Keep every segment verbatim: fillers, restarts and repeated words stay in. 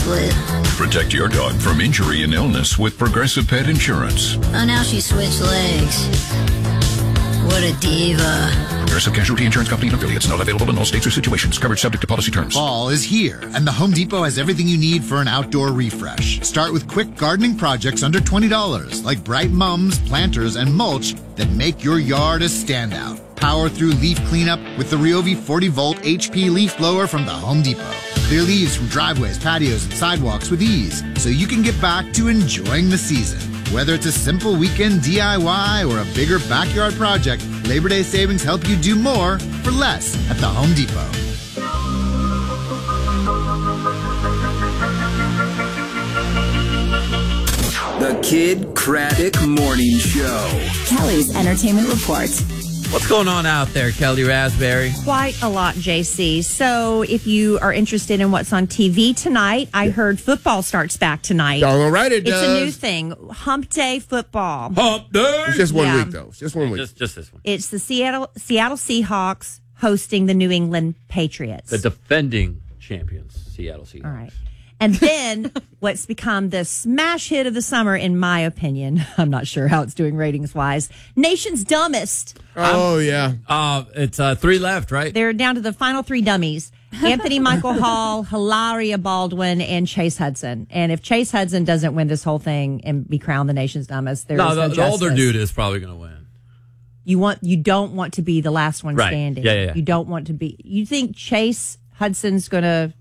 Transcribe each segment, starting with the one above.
split. Protect your dog from injury and illness with Progressive Pet Insurance. Oh, now she switched legs. What a diva. Progressive Casualty Insurance Company and affiliates. Not available in all states or situations. Coverage subject to policy terms. Fall is here, and the Home Depot has everything you need for an outdoor refresh. Start with quick gardening projects under twenty dollars, like bright mums, planters, and mulch that make your yard a standout. Power through leaf cleanup with the Ryobi forty volt H P leaf blower from the Home Depot. Clear leaves from driveways, patios, and sidewalks with ease, so you can get back to enjoying the season. Whether it's a simple weekend D I Y or a bigger backyard project, Labor Day savings help you do more for less at the Home Depot. The Kid Craddock Morning Show. Kelly's Entertainment Report. What's going on out there, Kelly Raspberry? Quite a lot, J C. So if you are interested in what's on T V tonight, I heard football starts back tonight. All right, it it's does. a new thing. Hump Day football. Hump Day! It's just one Yeah. week, though. It's just one week. Just, just this one. It's the Seattle Seattle Seahawks hosting the New England Patriots. The defending champions, Seattle Seahawks. All right. And then what's become the smash hit of the summer, in my opinion, I'm not sure how it's doing ratings-wise, Nation's Dumbest. Oh, yeah. Uh, it's uh, three left, right? They're down to the final three dummies. Anthony Michael Hall, Hilaria Baldwin, and Chase Hudson. And if Chase Hudson doesn't win this whole thing and be crowned the nation's dumbest, there no, is no the, the justice. older dude is probably going to win. You want, you don't want to be the last one Right. standing. Yeah, yeah, yeah. You don't want to be. You think Chase Hudson's going to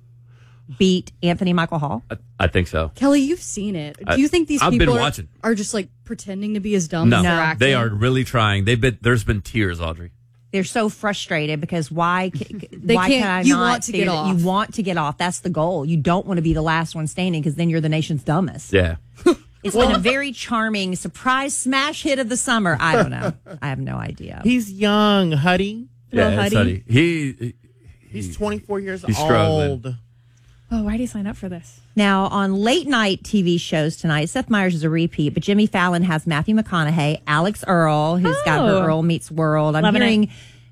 beat Anthony Michael Hall? I, I think so. Kelly, you've seen it. Do I- you think these I've people been are, watching. are just like pretending to be as dumb No, as they're acting? they are really trying. They've been. There's been tears, Audrey. They're so frustrated because why? ca- They why can't- can I you not want to figure get that- off. You want to get off. That's the goal. You don't want to be the last one standing because then you're the nation's dumbest. Yeah. It's been a very charming surprise smash hit of the summer. I don't know. I have no idea. He's young, Huddy. Yeah, Little it's Huddy. Huddy. He, he He's twenty-four years he's old. struggling. Oh, why did he sign up for this? Now, on late night T V shows tonight, Seth Meyers is a repeat, but Jimmy Fallon has Matthew McConaughey, Alex Earl, who's got her Oh. Earl Meets World. I'm Loving hearing it.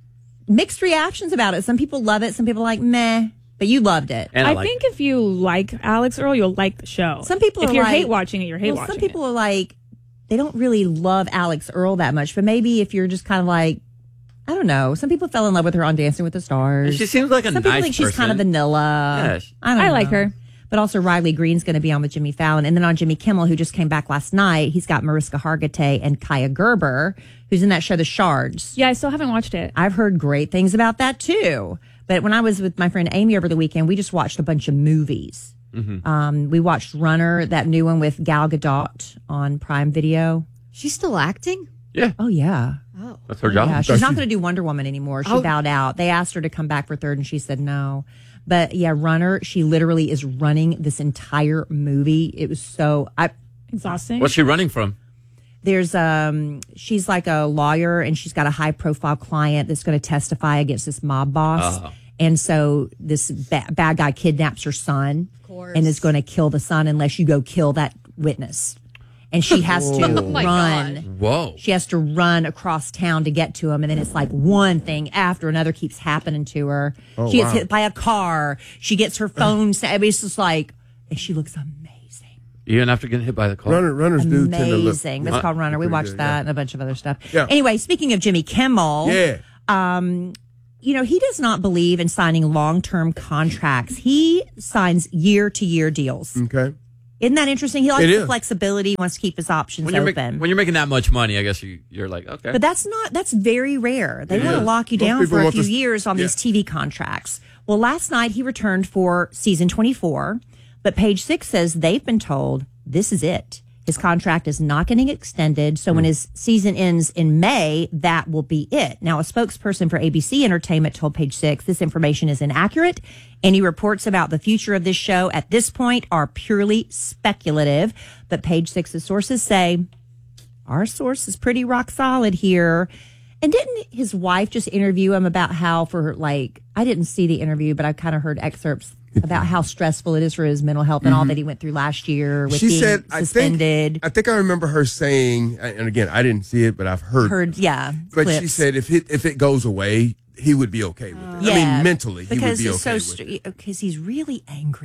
mixed reactions about it. Some people love it. Some people are like, meh, but you loved it. And I, I like think if you like Alex Earl, you'll like the show. Some people if are you're like- hate watching it, you're hate well, watching some people it. are like, they don't really love Alex Earl that much, but maybe if you're just kind of like, I don't know. Some people fell in love with her on Dancing with the Stars. She seems like a Some nice people think she's kind of person. vanilla. Yeah, she- I don't I know. like her. But also Riley Green's going to be on with Jimmy Fallon. And then on Jimmy Kimmel, who just came back last night, he's got Mariska Hargitay and Kaya Gerber, who's in that show, The Shards. Yeah, I still haven't watched it. I've heard great things about that too. But when I was with my friend Amy over the weekend, we just watched a bunch of movies. Mm-hmm. Um, we watched Runner, that new one with Gal Gadot on Prime Video. She's still acting? Yeah, Oh, yeah. Oh. that's her job. Yeah, she's not going to do Wonder Woman anymore. She Oh. bowed out. They asked her to come back for third, and she said no. But yeah, Runner, she literally is running this entire movie. It was so I. Exhausting. What's she running from? There's um, she's like a lawyer, and she's got a high profile client that's going to testify against this mob boss. Oh. And so this ba- bad guy kidnaps her son, Of course. and is going to kill the son unless you go kill that witness. And she has to Oh my run. God. Whoa. She has to run across town to get to him, and then it's like one thing after another keeps happening to her. Oh, she gets wow. hit by a car. She gets her phone. sa- I mean, it's just like, and she looks amazing. Even after getting hit by the car. Runner, runners do tend to look. Amazing. That's called Runner. We pretty watched good, that yeah. and a bunch of other stuff. Yeah. Anyway, speaking of Jimmy Kimmel, Yeah. um, you know, he does not believe in signing long-term contracts. He signs year-to-year deals. Okay. Isn't that interesting? He likes It the is. flexibility. He wants to keep his options When you're, make- open. when you're making that much money, I guess you, you're like, okay. But that's not, that's very rare. They It want to is. lock you Most down people for a want few this- years on yeah. these T V contracts. Well, last night he returned for season twenty-four, but Page Six says they've been told this is it. His contract is not getting extended. So when his season ends in May, that will be it. Now, a spokesperson for A B C Entertainment told Page Six this information is inaccurate. Any reports about the future of this show at this point are purely speculative. But Page Six's sources say our source is pretty rock solid here. And didn't his wife just interview him about how for like, I didn't see the interview, but I kind of heard excerpts about how stressful it is for his mental health and all that he went through last year with She being said, I suspended. think, I think I remember her saying, and again, I didn't see it, but I've heard. Heard, yeah. but clips. she said if it if it goes away, he would be okay with it. I Yeah, mean, mentally, he would because be he's okay so with it. because he's really angry.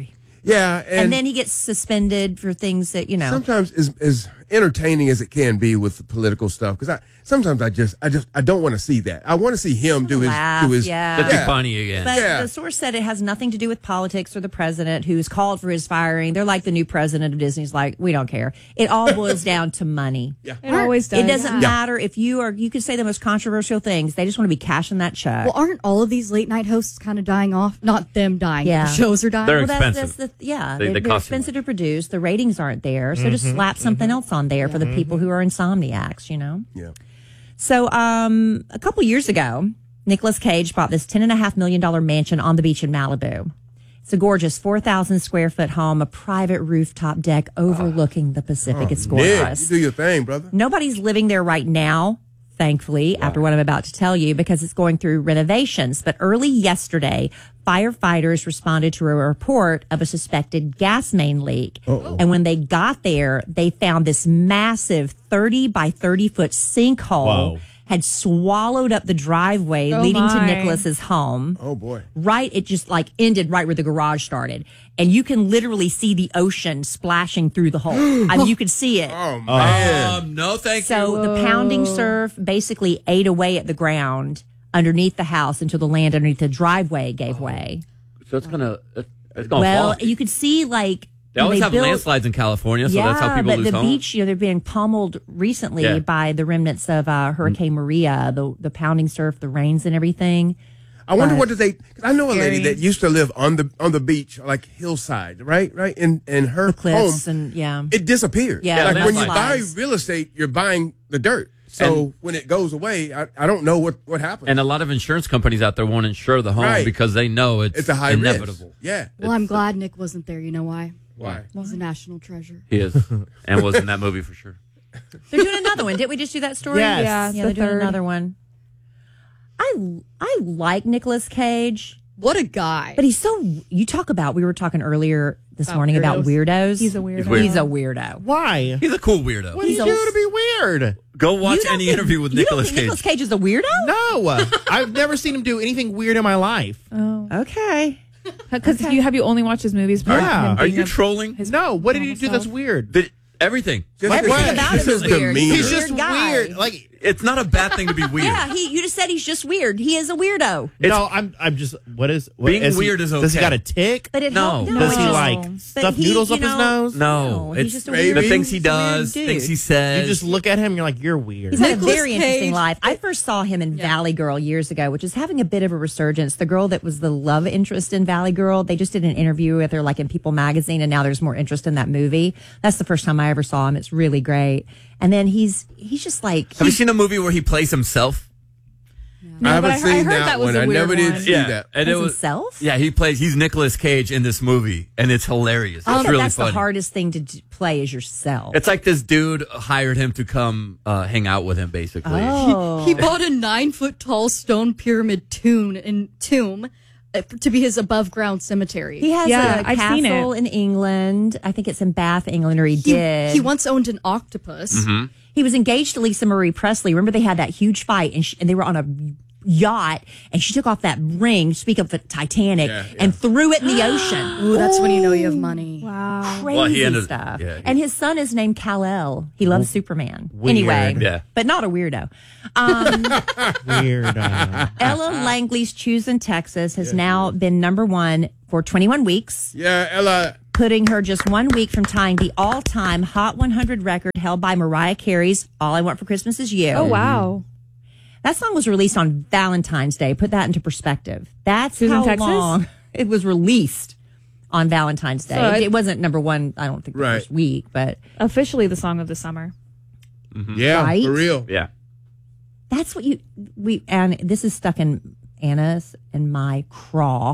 Yeah, and, And, then he gets suspended for things that, you know. sometimes as as entertaining as it can be with the political stuff, because I sometimes I just I just I don't want to see that. I want to see him do his Laugh, do his yeah. That's Yeah. funny again. But Yeah. the source said it has nothing to do with politics or the president who's called for his firing. They're like the new president of Disney's like, we don't care. It all boils down to money. Yeah. It always does. It doesn't Yeah. matter if you are, you could say the most controversial things. They just want to be cashing that check. Well, aren't all of these late night hosts kind of dying off? Not them dying. Yeah. The shows are dying. They're well, that's, expensive. that's the, yeah, They- they, they they're cost too expensive to produce. The ratings aren't there. So just slap something else on there for the people who are insomniacs, you know? Yeah. So, um, a couple years ago, Nicolas Cage bought this ten and a half million dollar mansion on the beach in Malibu. It's a gorgeous four thousand square foot home, a private rooftop deck overlooking the Pacific. it's Nick, gorgeous. you do your thing, brother. Nobody's living there right now, thankfully, after what I'm about to tell you, because it's going through renovations. But early yesterday, firefighters responded to a report of a suspected gas main leak. Uh-oh. And when they got there, they found this massive thirty by thirty foot sinkhole Whoa. had swallowed up the driveway Oh, leading to my. Nicholas's home. Oh boy. Right, it just like ended right where the garage started. And you can literally see the ocean splashing through the hole. I mean, you could see it. Oh man. Um, no, thank So you. the pounding surf basically ate away at the ground underneath the house until the land underneath the driveway gave way. So it's gonna, it's it's gonna Well, fall. you could see like They always when have built- landslides in California, so yeah, that's how people but lose the homes. beach, you know, they're being pummeled recently Yeah. by the remnants of uh, Hurricane Maria, the the pounding surf, the rains, and everything. I wonder But- what did they? Cause I know a lady Scary. that used to live on the on the beach, like hillside, right, right, and and her Cliffs home and yeah, it disappeared. Yeah, like when you buy landslides. real estate, you're buying the dirt. So And- when it goes away, I, I don't know what what happens. And a lot of insurance companies out there won't insure the home Right. because they know it's, it's a high inevitable. risk. Yeah. Well, I'm glad Nick wasn't there. You know why? Why? He's a national treasure. He is, and was in that movie for sure. they're doing another one. Didn't we just do that story? Yes. Yeah, yeah, the they're doing third. another one. I I like Nicolas Cage. What a guy. But he's so, you talk about, we were talking earlier this About morning about weirdos. He's a weirdo. He's weird. He's a weirdo. Why? He's a cool weirdo. What do He's you a- do to be weird? Go watch You don't any think- interview with you don't Nicolas think Cage. Nicolas Cage is a weirdo? No, I've never seen him do anything weird in my life. Oh, Okay. because you have you only watched his movies? about Yeah. him Are being you a- trolling? his No, what did he normal do that's self? weird? Did, everything. Just Everything his- about just him is his weird. demeanor. He's Weird just guy. weird. Like It's not a bad thing to be weird. Yeah, he. You just said he's just weird. He is a weirdo. no, I'm I'm just what is what, Being is he- weird is Does he okay. got a tick? But it No. helped- no, Does it he just- like but stuff he, noodles you up his know, nose? No, No, it's he's just a maybe- weird, the things he he's a weird does, dude. things he says. You just look at him, and you're like, you're weird. He's had a Nicolas very interesting Cage. life. I first saw him in Valley Girl years ago, which is having a bit of a resurgence. The girl that was the love interest in Valley Girl, they just did an interview with her like in People magazine, and now there's more interest in that movie. That's the first time I ever saw him. It's really great. And then he's he's just like Have you seen a movie where he plays himself? No, I haven't but I, seen I heard that, that was one. a I weird never did one. see that. and As it was himself? Yeah, he plays. He's Nicolas Cage in this movie, and it's hilarious. I It's think really that's funny. the hardest thing to d- play is yourself. It's like this dude hired him to come uh, hang out with him, basically. Oh. He bought a nine foot tall stone pyramid tomb in tomb uh, to be his above ground cemetery. He has Yeah, a I've seen castle it. in England. I think it's in Bath, England, or he, he, did. he once owned an octopus. Mm-hmm. He was engaged to Lisa Marie Presley. Remember they had that huge fight, and, she, and they were on a yacht, and she took off that ring, speak of the Titanic, Yeah, yeah. and threw it in the ocean. Ooh, that's when you know you have money. Wow. Crazy Well, he ended- stuff. yeah, he- and his son is named Kal-El. He loves Superman. Weird. Anyway, Yeah. but not a weirdo. Um, Weird. Uh, Ella Langley's Choosing Texas has now been number one for twenty-one weeks. Yeah, Ella. Putting her just one week from tying the all-time Hot one hundred record held by Mariah Carey's All I Want for Christmas Is You. Oh wow. That song was released on Valentine's Day. Put that into perspective. That's Susan, how Texas? long it was released on Valentine's Day. So it, it- it wasn't number one, I don't think, the Right. first week, but Officially the song of the summer. Yeah, Right? for real. Yeah. that's what you, we, and this is stuck in Anna's and my craw.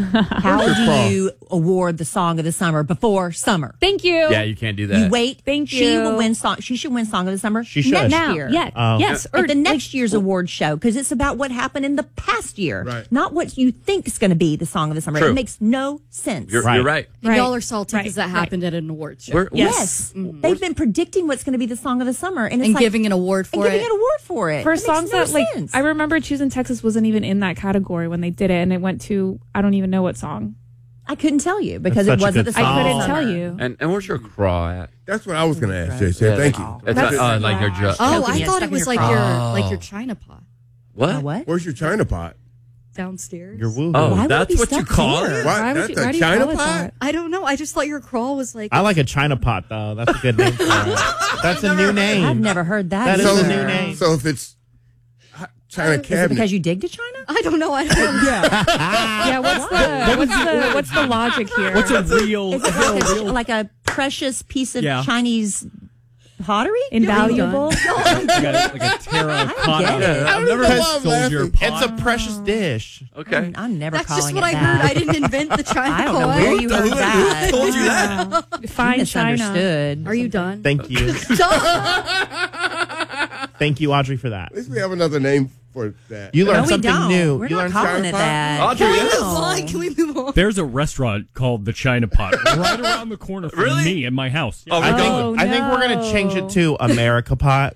How do craw? you award the song of the summer before summer? Thank you. Yeah, you can't do that. You wait. Thank She you. will win song. She should win song of the summer. She should. next Now, year. yeah, Oh. yes, At or the like, next year's award show, because it's about what happened in the past year, Right. not what you think is going to be the song of the summer. True. It makes no sense. You're Right. you're right. And Right. y'all are salty Right. because that Right. happened at an award show. We're, Yes, they've been predicting what's going to be the song of the summer, and it's and like, giving an award and for giving it. an award for it for It makes songs no that like sense. I remember Choosing Texas wasn't even in that category when they did it, and it went to I don't even know what song. I couldn't tell you because That's it such a wasn't good the same. I couldn't summer. tell you. And and where's your craw at? That's what I was going to ask, Jason. Yeah, Thank that's- you. It's That's- uh, like your ju- Oh, Choking I you, thought stuck it in was your like your craw. like your China pot what? Uh, what? Where's your China pot? downstairs. Your woo. Oh, Why would it that's be what you stuck call here? it? What? Why would That's you, a why do you China call it pot? that? I don't know. I just thought your crawl was like. I like a China pot though. That's a good name for it. That's a new name. I've never heard that. That is either. a new name. So if it's China Is it cabinet. because you dig to China? I don't know. I don't know. Yeah, what's the what's the what's the logic here? What's a real? Is it like a, like a precious piece of Yeah. Chinese pottery? Invaluable. Like a, like a terracotta. I get it. I've never know why I'm soldier laughing. pot. It's a precious dish. Okay. I'm, I'm never That's calling just what it I that. heard. I didn't invent the China I don't know pot. where you heard that. Who told you that? Fine China. Misunderstood. Are you done? Thank you. Thank you, Audrey, for that. At least we have another name for that. You No, learned we something don't. new. We're you not learned calling China it pot? that. Audrey, Can we yes. move on? Can we move on? There's a restaurant called the China Pot right around the corner from Really? me in my house. Oh, I think Oh, I think we're gonna no. change it to America pot.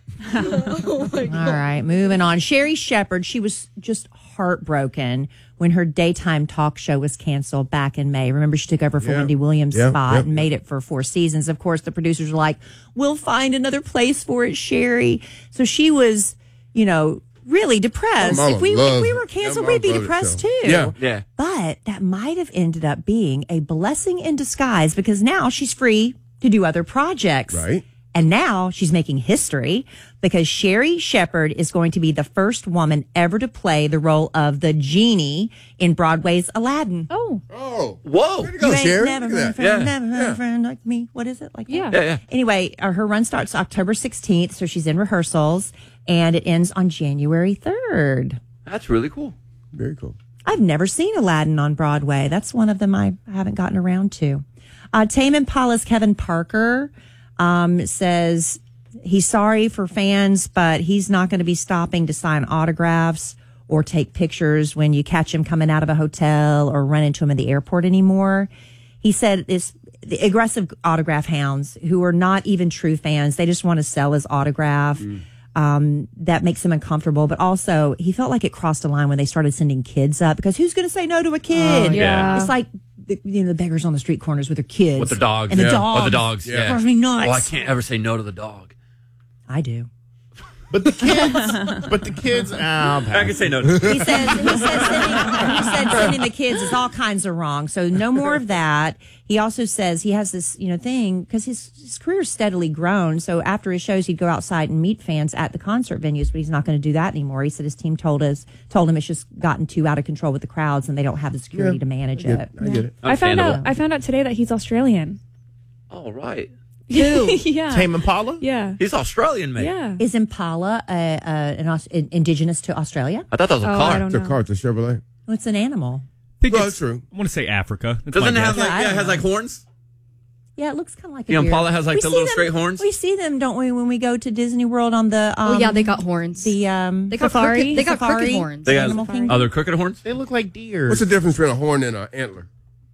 All right, moving on. Sherry Shepherd, she was just heartbroken when her daytime talk show was canceled back in May. Remember, she took over for Yeah. Wendy Williams' Yeah, spot yep, and made it for four seasons. Of course, the producers were like, we'll find another place for it, Sherry. So she was, you know, really depressed. Oh, Mama if we if loves we it. were canceled, Yeah, we'd be Mama depressed loves too. it, so. Yeah. But that might have ended up being a blessing in disguise because now she's free to do other projects. Right. And now she's making history because Sherry Shepherd is going to be the first woman ever to play the role of the genie in Broadway's Aladdin. Oh, Oh. Whoa. Way to go, You ain't Sherry. never Look had a at that. friend, Yeah. never had a friend like me. What is it like? Yeah. That? Yeah, yeah. Anyway, uh, her run starts October sixteenth, so she's in rehearsals, and it ends on January third. That's really cool. Very cool. I've never seen Aladdin on Broadway. That's one of them I haven't gotten around to. Uh, Tame Impala's Kevin Parker um, says he's sorry for fans, but he's not going to be stopping to sign autographs or take pictures when you catch him coming out of a hotel or run into him in the airport anymore. He said it's the aggressive autograph hounds who are not even true fans. They just want to sell his autograph. Mm. Um, that makes him uncomfortable. But also, he felt like it crossed a line when they started sending kids up because who's going to say no to a kid? Oh, yeah. It's like the, you know the beggars on the street corners with their kids, With the dogs. and the Yeah. dogs, Or the dogs, yeah. It drives me nuts. Oh, I can't ever say no to the dog. I do. But the kids, but the kids. Oh, I can say no to He says he says sending, he said sending the kids is all kinds of wrong. So no more of that. He also says he has this you know thing because his his career's steadily grown. So after his shows, he'd go outside and meet fans at the concert venues, but he's not going to do that anymore. He said his team told us told him it's just gotten too out of control with the crowds, and they don't have the security Yeah, to manage I get it. I get it. I found out. Understandable. I found out today that he's Australian. All right. yeah. Tame Impala. Yeah. He's Australian, mate. Yeah. Is Impala uh, uh, an, Aus- in- indigenous to Australia? I thought that was a Oh, car. I don't It's a know. car. It's a Chevrolet. Well, it's an animal. I think Well, it's true. I want to say Africa. That's Doesn't my it have guess. like Yeah, I yeah, it don't has know. like horns? Yeah, it looks kind of like a The deer. Impala has, like, We the see little them- straight horns? We see them, don't we, when we go to Disney World on the um, Oh yeah, they got horns. the um they got Safari? crooked, they got Safari? crooked horns. They got Animal Kingdom. other crooked horns? They look like deer. What's the difference between a horn and an antler?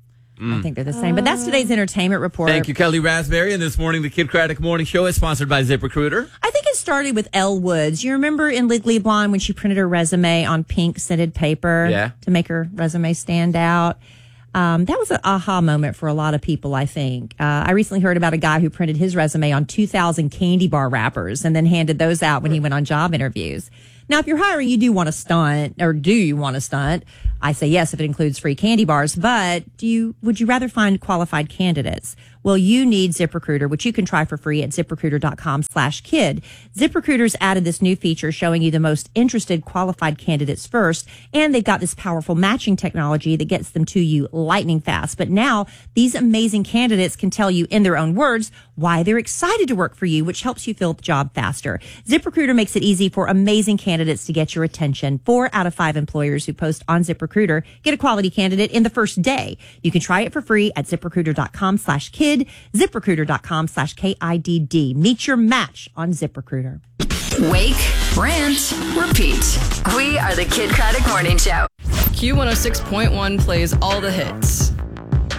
I think they're the same. But that's today's entertainment report. Thank you, Kelly Raspberry. And this morning, the Kid Craddock Morning Show is sponsored by ZipRecruiter. I think it started with Elle Woods. You remember in Legally Blonde when she printed her resume on pink scented paper Yeah. to make her resume stand out? Um, that was an aha moment for a lot of people, I think. Uh, I recently heard about a guy who printed his resume on two thousand candy bar wrappers and then handed those out when he went on job interviews. Now, if you're hiring, you do want to stunt, or do you want to stunt? I say yes if it includes free candy bars, but do you, would you rather find qualified candidates? Well, you need ZipRecruiter, which you can try for free at ZipRecruiter.com slash kid. ZipRecruiter's added this new feature showing you the most interested qualified candidates first, and they've got this powerful matching technology that gets them to you lightning fast. But now these amazing candidates can tell you in their own words why they're excited to work for you, which helps you fill the job faster. ZipRecruiter makes it easy for amazing candidates to get your attention. Four out of five employers who post on ZipRecruiter get a quality candidate in the first day. You can try it for free at ZipRecruiter.com slash kid. ZipRecruiter.com slash K I D D. Meet your match on ZipRecruiter. Wake, rant, repeat. We are the Kid Craddock Morning Show. Q one oh six point one plays all the hits.